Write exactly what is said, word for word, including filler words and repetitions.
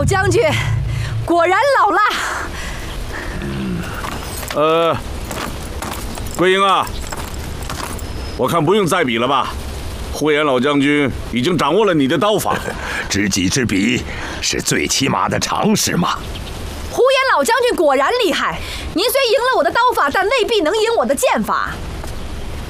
老将军果然老了。 呃，桂英啊，我看不用再比了吧。呼延老将军已经掌握了你的刀法， 知己知彼是最起码的常识嘛。 呼延老将军果然厉害，您虽赢了我的刀法，但未必能赢我的剑法。